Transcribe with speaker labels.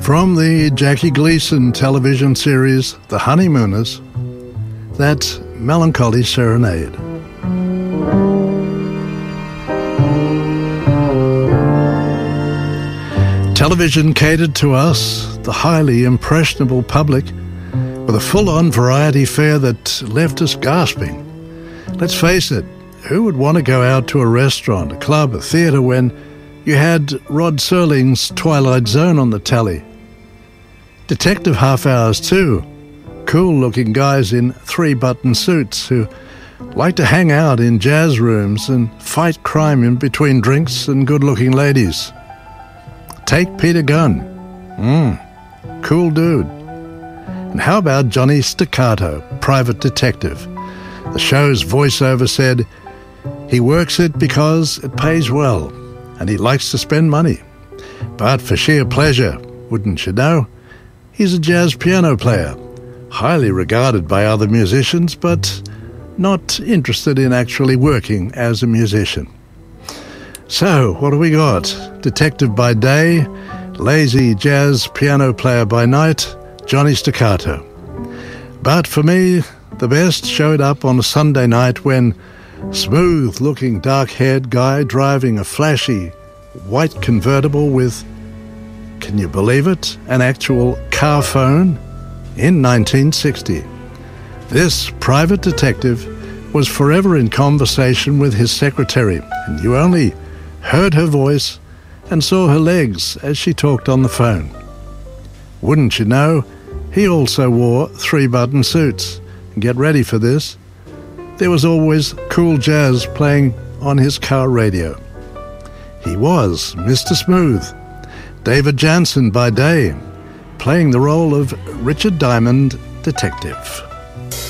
Speaker 1: From the Jackie Gleason television series The Honeymooners, that's Melancholy Serenade. Television catered to us, the highly impressionable public, with a full-on variety fare that left us gasping. Let's face it, who would want to go out to a restaurant, a club, a theatre when you had Rod Serling's Twilight Zone on the telly? Detective half hours too. Cool-looking guys in three-button suits who like to hang out in jazz rooms and fight crime in between drinks and good-looking ladies. Take Peter Gunn. Cool dude. And how about Johnny Staccato, private detective? The show's voiceover said, he works it because it pays well, and he likes to spend money. But for sheer pleasure, wouldn't you know? He's a jazz piano player, highly regarded by other musicians, but not interested in actually working as a musician. So, what do we got? Detective by day, lazy jazz piano player by night, Johnny Staccato. But for me, the best showed up on a Sunday night when smooth-looking dark-haired guy driving a flashy white convertible with, can you believe it, an actual car phone in 1960. This private detective was forever in conversation with his secretary, and you only heard her voice and saw her legs as she talked on the phone. Wouldn't you know, he also wore three-button suits. And get ready for this. There was always cool jazz playing on his car radio. He was Mr. Smooth, David Janssen by day, playing the role of Richard Diamond, detective.